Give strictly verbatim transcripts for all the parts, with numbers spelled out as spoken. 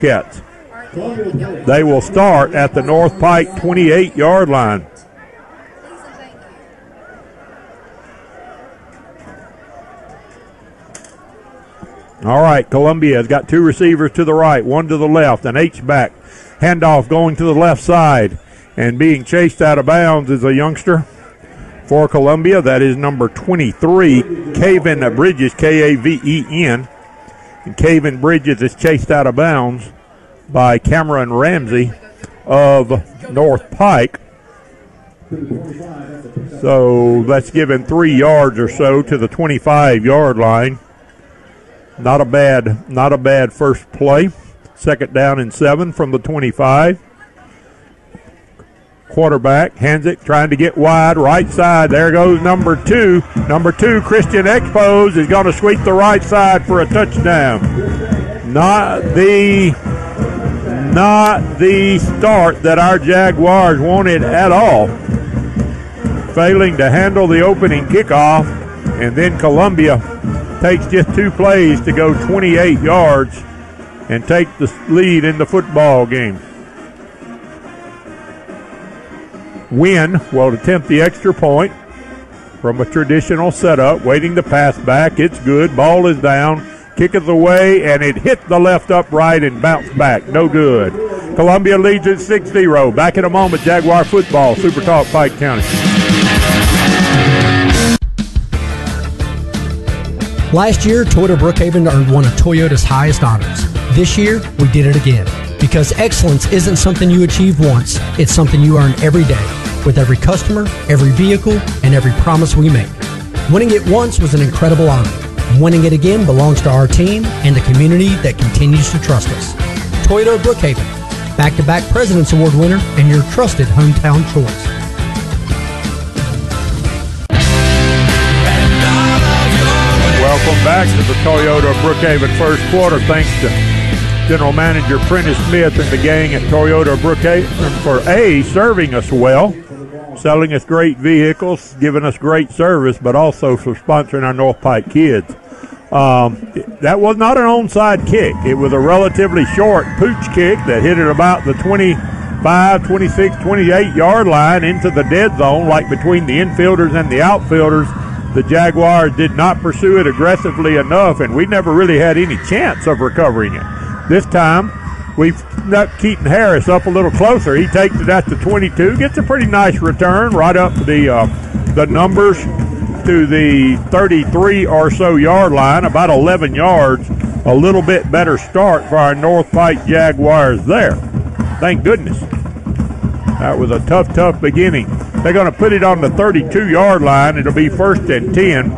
Cats. They will start at the North Pike twenty-eight yard line. All right, Columbia has got two receivers to the right, one to the left, an H-back. Handoff going to the left side, and being chased out of bounds is a youngster for Columbia. That is number twenty-three, Kaven Bridges, K A V E N. And Kaven Bridges is chased out of bounds by Cameron Ramsey of North Pike. So that's given three yards or so to the twenty-five yard line. Not a bad, not a bad first play. Second down and seven from the twenty-five. Quarterback hands it, trying to get wide, right side. There goes number two. Number two, Christian Expose, is going to sweep the right side for a touchdown. Not the, not the start that our Jaguars wanted at all. Failing to handle the opening kickoff, and then Columbia takes just two plays to go twenty-eight yards and take the lead in the football game. Wynn will attempt the extra point from a traditional setup, waiting to pass back. It's good. Ball is down. Kick is away, and it hit the left upright and bounced back. No good. Columbia leads at six zero. Back in a moment, Jaguar football, Super Talk Pike County. Last year, Toyota Brookhaven earned one of Toyota's highest honors. This year, we did it again. Because excellence isn't something you achieve once, it's something you earn every day, with every customer, every vehicle, and every promise we make. Winning it once was an incredible honor. Winning it again belongs to our team and the community that continues to trust us. Toyota Brookhaven, back-to-back President's Award winner and your trusted hometown choice. Welcome back to the Toyota Brookhaven first quarter. Thanks to General Manager Prentice Smith and the gang at Toyota Brookhaven for A, serving us well, selling us great vehicles, giving us great service, but also for sponsoring our North Pike kids. Um, that was not an onside kick. It was a relatively short pooch kick that hit it about the twenty-five, twenty-six, twenty-eight yard line into the dead zone, like between the infielders and the outfielders. The Jaguars did not pursue it aggressively enough, and we never really had any chance of recovering it. This time, we snuck Keaton Harris up a little closer. He takes it at the twenty-two, gets a pretty nice return right up the uh, the numbers to the thirty-three or so yard line, about eleven yards. A little bit better start for our North Pike Jaguars there. Thank goodness. That was a tough, tough beginning. They're going to put it on the thirty-two yard line. It'll be first and ten.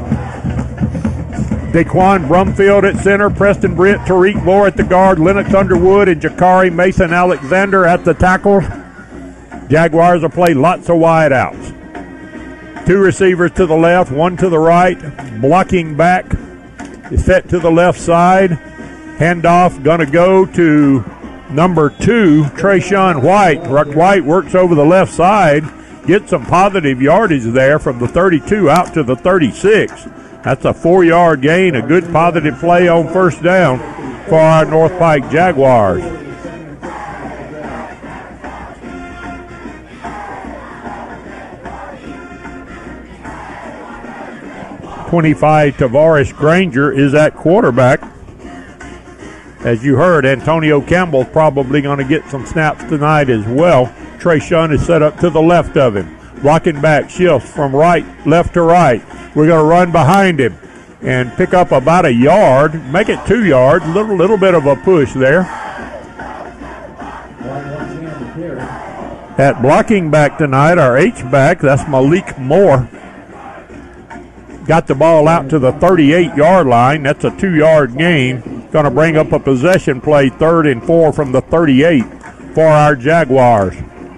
Daquan Brumfield at center, Preston Britt, Tariq Moore at the guard, Lennox Underwood and Jakari Mason Alexander at the tackles. Jaguars will play lots of wide outs. Two receivers to the left, one to the right. Blocking back is set to the left side. Handoff going to go to number two, Trayshawn White. White works over the left side, gets some positive yardage there from the thirty-two out to the thirty-six. That's a four-yard gain, a good positive play on first down for our North Pike Jaguars. twenty-five, Tavares Granger is at quarterback. As you heard, Antonio Campbell's probably going to get some snaps tonight as well. Trayshawn is set up to the left of him. Blocking back, shifts from right, left to right. We're going to run behind him and pick up about a yard, make it two yards, little little bit of a push there. At blocking back tonight, our H-back, that's Malik Moore. Got the ball out to the thirty-eight yard line. That's a two yard gain. Going to bring up a possession play, third and four from the thirty-eight for our Jaguars.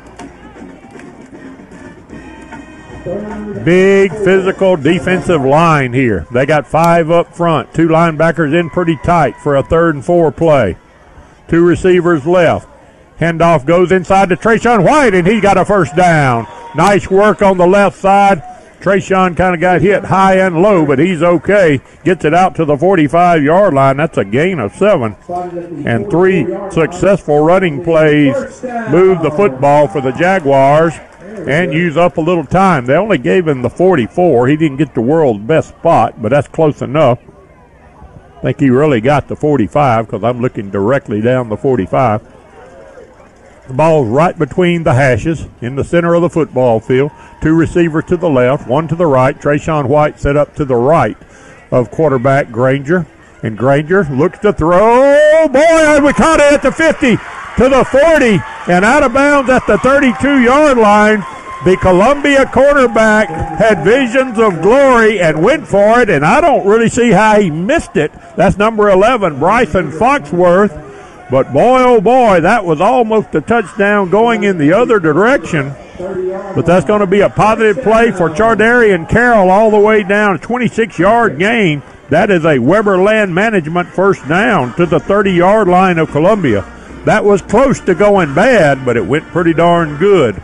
Big physical defensive line here. They got five up front. Two linebackers in pretty tight for a third and four play. Two receivers left. Handoff goes inside to Trayshawn White, and he got a first down. Nice work on the left side Trayshawn kind of got hit high and low, but he's okay. Gets it out to the forty-five-yard line. That's a gain of seven. And three successful running plays move the football for the Jaguars and use up a little time. They only gave him the forty-four. He didn't get the world's best spot, but that's close enough. I think he really got the forty-five because I'm looking directly down the forty-five. The ball's right between the hashes in the center of the football field. Two receivers to the left, one to the right. Trayshawn White set up to the right of quarterback Granger. And Granger looks to throw. Boy, we caught it at the fifty, to the forty, and out of bounds at the thirty-two-yard line. The Columbia quarterback had visions of glory and went for it, and I don't really see how he missed it. That's number eleven, Bryson Foxworth. But boy, oh boy, that was almost a touchdown going in the other direction. But that's going to be a positive play for Chardarian Carroll all the way down, a twenty-six-yard gain. That is a Weber Land Management first down to the thirty-yard line of Columbia. That was close to going bad, but it went pretty darn good.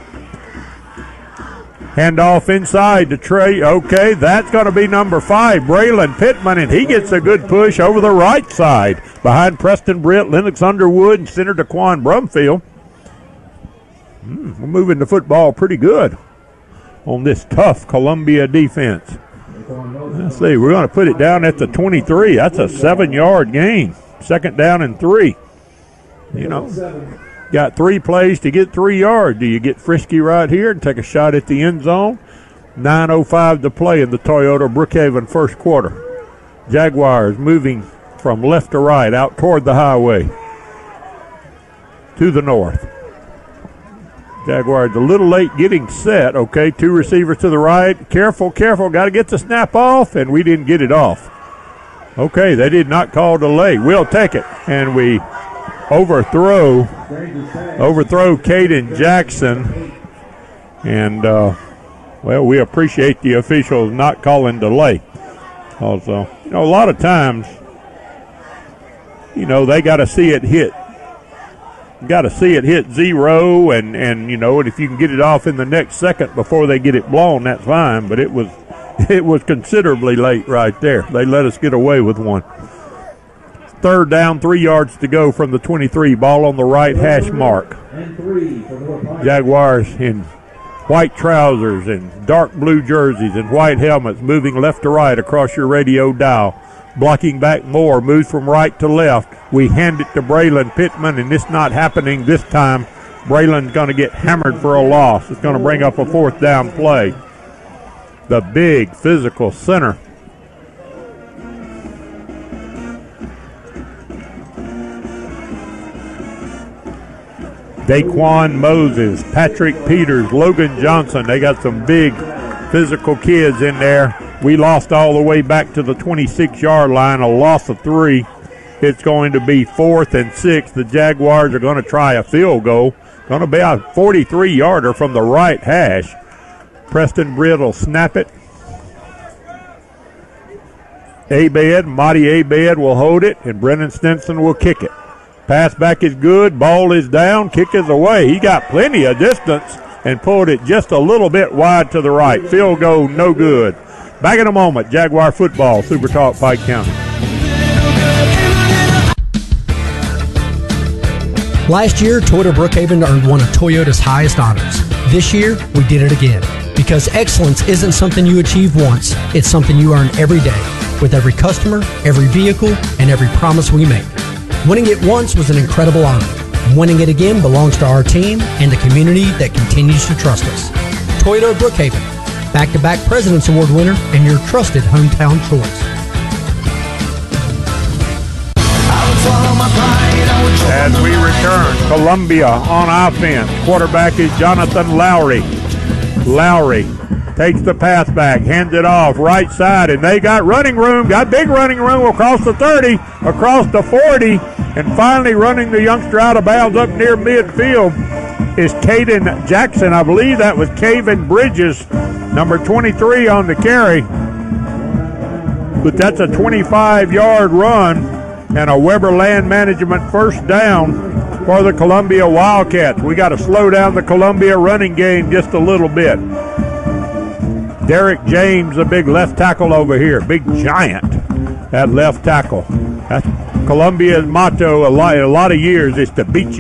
Handoff inside to Trey. Okay, that's going to be number five, Braylon Pittman, and he gets a good push over the right side behind Preston Britt, Lennox Underwood, and center Daquan Brumfield. Mm, we're moving the football pretty good on this tough Columbia defense. Let's see, we're going to put it down at the twenty-three. That's a seven-yard gain. Second down and three. You know, got three plays to get three yards. Do you get frisky right here and take a shot at the end zone? nine oh five to play in the Toyota Brookhaven first quarter. Jaguars moving from left to right out toward the highway to the north. Jaguars a little late getting set. Okay, two receivers to the right. Careful, careful. Got to get the snap off, and we didn't get it off. Okay, they did not call delay. We'll take it, and we overthrow overthrow Caden Jackson, and uh, well, we appreciate the officials not calling delay. Also, you know, a lot of times, you know, they got to see it hit, got to see it hit zero, and and you know, and if you can get it off in the next second before they get it blown, that's fine. But it was it was considerably late right there. They let us get away with one. Third down, three yards to go from the twenty-three. Ball on the right hash mark. Jaguars in white trousers and dark blue jerseys and white helmets moving left to right across your radio dial. Blocking back more, moves from right to left. We hand it to Braylon Pittman, and it's not happening this time. Braylon's going to get hammered for a loss. It's going to bring up a fourth down play. The big physical center. Daquan Moses, Patrick Peters, Logan Johnson. They got some big physical kids in there. We lost all the way back to the twenty-six-yard line, a loss of three. It's going to be fourth and six. The Jaguars are going to try a field goal. Going to be a forty-three-yarder from the right hash. Preston Britt will snap it. Abed, Marty Abed will hold it, and Brennan Stinson will kick it. Pass back is good. Ball is down. Kick is away. He got plenty of distance and pulled it just a little bit wide to the right. Field goal, no good. Back in a moment. Jaguar football, Super Talk Pike County. Last year, Toyota Brookhaven earned one of Toyota's highest honors. This year, we did it again. Because excellence isn't something you achieve once, it's something you earn every day, with every customer, every vehicle, and every promise we make. Winning it once was an incredible honor. Winning it again belongs to our team and the community that continues to trust us. Toyota Brookhaven, back-to-back President's Award winner and your trusted hometown choice. As we return, Columbia on offense. Quarterback is Jonathan Lowry. Lowry takes the pass back, hands it off, right side, and they got running room, got big running room across the thirty, across the forty, and finally running the youngster out of bounds up near midfield is Caden Jackson. I believe that was Caven Bridges, number twenty-three on the carry. But that's a twenty-five-yard run and a Weber Land Management first down for the Columbia Wildcats. We got to slow down the Columbia running game just a little bit. Derek James, a big left tackle over here, big giant at left tackle. That's Columbia's motto a lot, a lot of years is to beat you